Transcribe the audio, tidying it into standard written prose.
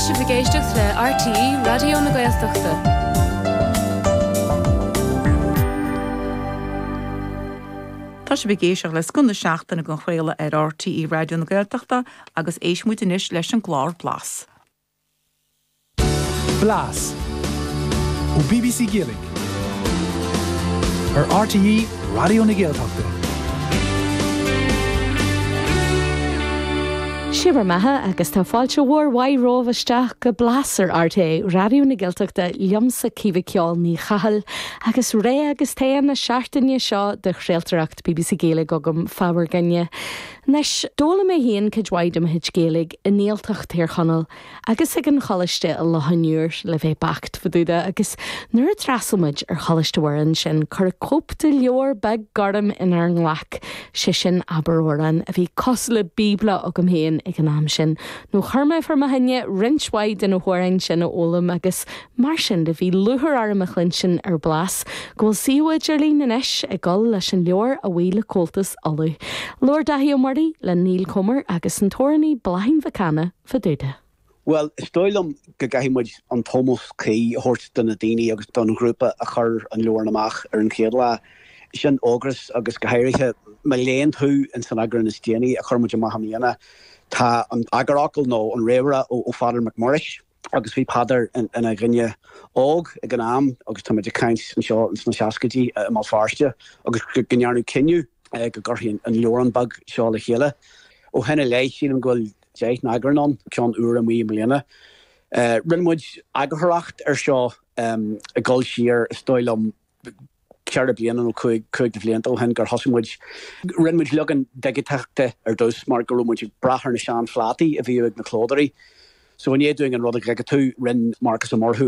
sé bhgéisteach le RTE Radio na Gaeltachta. Tá sé bhgéisteach le scunda seachtainna go chraola ar RTE Radio na Gaeltachta agus éismúid inis leis an glár Blas. Blas ó BBC Gaelic ar RTE Radio na Gaeltachta. Sibar maithe agus tá fáilte mhór waithrómhaisteach go blasar RTE Radio na Gaeltachta liomsa cíbh ceáil ní chahal agus ré agus téan na seaachtaine seo de chréaltaracht BBC Gaelic agam fábhar gnne. Nes dóla mé híon cid am hid Gaelic in néaltach tíorchanal agus ag an chalaiste a lethaniúr le bheith bacht faduda agus nuair a trasalmuid ar chalaiste warin sin chur cóp de leor beg garm in ar an lach sin aberóran a bhí cos le bíbla agam héin ag an am sin. nó chuirme for maithine rinshwaid in a thuaing sin a ólam agus mar sin de bhí luthar arm a chlin sin ar blas ghfuil siúid ar lín inis ag gal leis an leor a bhíle cóltas alú. Lord Dahí Marty le Neil Comer agus an tóraní Blain Vacana faduda. Well, stoilm go gaithmuid an Thomas Key hort den a daine agus don grúpa a chur an leor amach ar an chéadla sin ógras agus gohéirithe me léon thu in san agran is déine a churmuid amach amíana tá an agarácail nó an réire ó Father McMorris agus bhí padar in a grinne óg ag an am agus tá muidir caint an seo in sna seascatí má fáiste agus gnearnú cinniu go gurthaí an leoran bag seo le chéile ó hena leiith sin an ghfuil deith na agranon ceann uair a mí mbliana. Rinmuid agarthracht ar seo a gáil siar stoilm cearda bliana ó chuig de bblianta ó hen gur thosamuid rinmuid legan deigiteachta ar dús mar go rúmuid brathar na sean flátaí a bhí ag na chlódarí. So when you're doing an rud a tú rin Marcus Amorhu